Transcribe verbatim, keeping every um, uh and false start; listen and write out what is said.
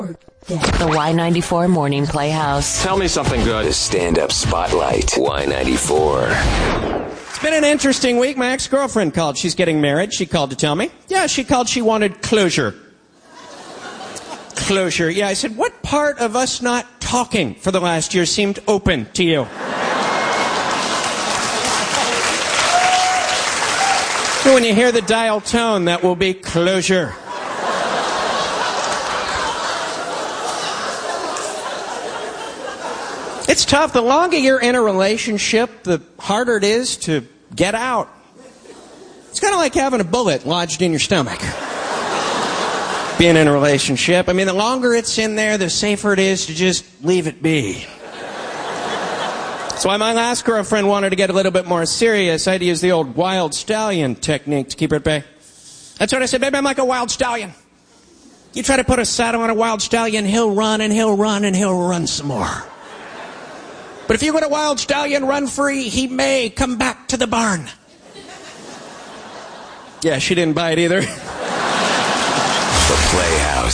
The Y ninety-four Morning Playhouse. Tell me something good. The stand-up spotlight. Y ninety-four. It's been an interesting week. My ex-girlfriend called. She's getting married. She called to tell me. Yeah, she called. She wanted closure. Closure. Yeah, I said, what part of us not talking for the last year seemed open to you? So when you hear the dial tone, that will be closure. It's tough. The longer you're in a relationship, the harder it is to get out. It's kind of like having a bullet lodged in your stomach. Being in a relationship. I mean, the longer it's in there, the safer it is to just leave it be. That's why my last girlfriend wanted to get a little bit more serious. I had to use the old wild stallion technique to keep her at bay. That's what I said, baby, I'm like a wild stallion. You try to put a saddle on a wild stallion, he'll run and he'll run and he'll run some more. But if you let a wild stallion run free, he may come back to the barn. Yeah, she didn't buy it either. The Playhouse.